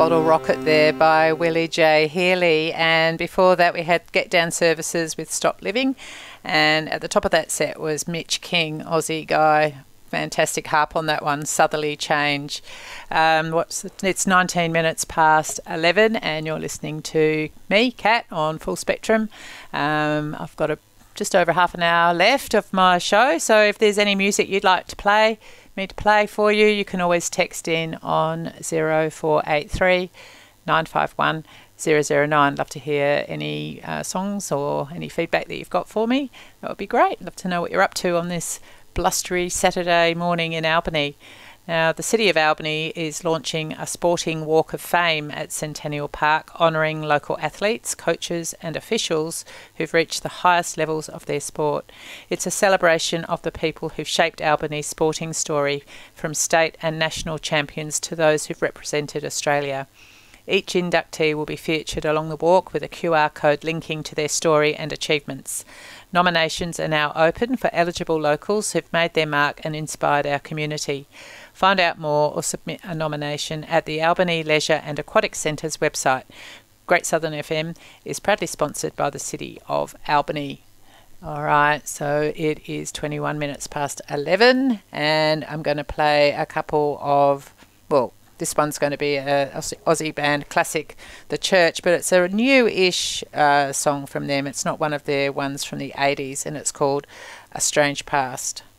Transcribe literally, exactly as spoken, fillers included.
Bottle Rocket there by Willie J. Healy, and before that we had Get Down Services with Stop Living, and at the top of that set was Mitch King, Aussie guy. Fantastic harp on that one, Southerly Change. Um, what's the, it's nineteen minutes past eleven, and you're listening to me, Kat, on Full Spectrum. Um, I've got a, just over half an hour left of my show, so if there's any music you'd like to play, me to play for you, you can always text in on zero four eight three nine five one zero zero nine. Love to hear any uh, songs or any feedback that you've got for me. That would be great. Love to know what you're up to on this blustery Saturday morning in Albany. Now, the City of Albany is launching a sporting walk of fame at Centennial Park, honouring local athletes, coaches and officials who've reached the highest levels of their sport. It's a celebration of the people who've shaped Albany's sporting story, from state and national champions to those who've represented Australia. Each inductee will be featured along the walk with a Q R code linking to their story and achievements. Nominations are now open for eligible locals who've made their mark and inspired our community. Find out more or submit a nomination at the Albany Leisure and Aquatic Centre's website. Great Southern F M is proudly sponsored by the City of Albany. All right, so it is twenty-one minutes past eleven, and I'm going to play a couple of, well, this one's going to be a Aussie band classic, The Church, but it's a new-ish uh, song from them. It's not one of their ones from the eighties, and it's called A Strange Past.